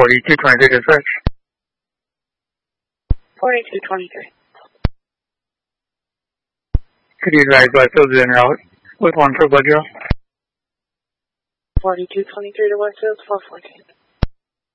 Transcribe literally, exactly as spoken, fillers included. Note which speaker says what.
Speaker 1: forty-two twenty-three to search.
Speaker 2: forty-two twenty-three.
Speaker 1: Could you advise Westfield is en route with one for blood draw?
Speaker 2: forty-two twenty-three to Westfield, four fourteen.